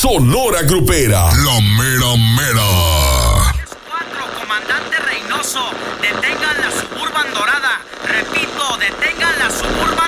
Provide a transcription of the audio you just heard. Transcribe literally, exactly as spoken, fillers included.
Sonora Grupera. La mera mera. diez cuatro, comandante Reynoso. Detengan la Suburban Dorada. Repito, detengan la Suburban